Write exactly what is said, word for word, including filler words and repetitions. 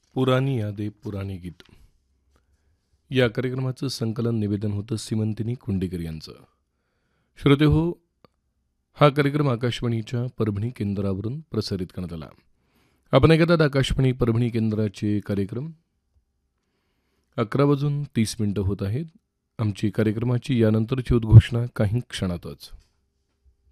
पुराणी यादे पुराणे गीत या कार्यक्रमाचं संकलन निवेदन होतं सिमंतिनी कुंडेकर यांचं. श्रोते हो, हा कार्यक्रम आकाशवाणीच्या परभणी केंद्रावरून प्रसारित करण्यात आला. आपण ऐकतात आकाशवाणी परभणी केंद्राचे कार्यक्रम. अकरा वाजून तीस मिनटं होत आहेत. आमची कार्यक्रमाची यानंतरची उद्घोषणा काही क्षणातच.